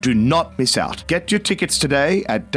Do not miss out. Get your tickets today at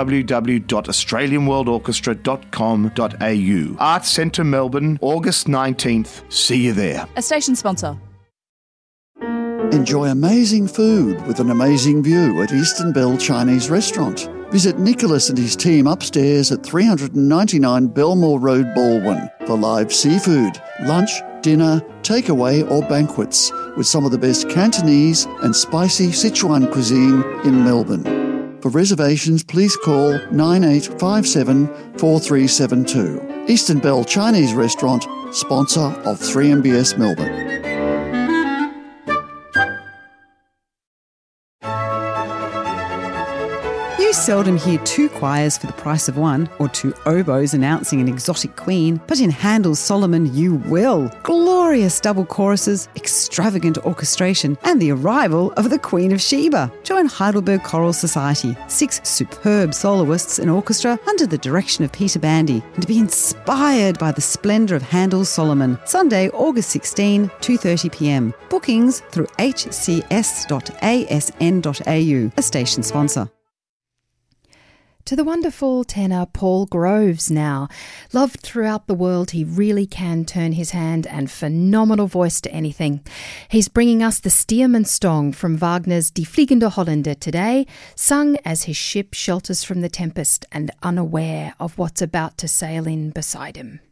www.australianworldorchestra.com.au. Arts Centre Melbourne, August 19th. See you there. A station sponsor. Enjoy amazing food with an amazing view at Eastern Bell Chinese Restaurant. Visit Nicholas and his team upstairs at 399 Belmore Road, Baldwin for live seafood, lunch, dinner, takeaway or banquets with some of the best Cantonese and spicy Sichuan cuisine in Melbourne. For reservations, please call 9857 4372. Eastern Bell Chinese Restaurant, sponsor of 3MBS Melbourne. You seldom hear two choirs for the price of one, or two oboes announcing an exotic queen, but in Handel's Solomon you will. Glorious double choruses, extravagant orchestration, and the arrival of the Queen of Sheba. Join Heidelberg Choral Society, 6 superb soloists and orchestra under the direction of Peter Bandy, and be inspired by the splendour of Handel's Solomon. Sunday, August 16, 2:30pm. Bookings through hcs.asn.au, a station sponsor. To the wonderful tenor Paul Groves now. Loved throughout the world, he really can turn his hand and phenomenal voice to anything. He's bringing us the Stearmanstong from Wagner's Die Fliegende Holländer today, sung as his ship shelters from the tempest and unaware of what's about to sail in beside him.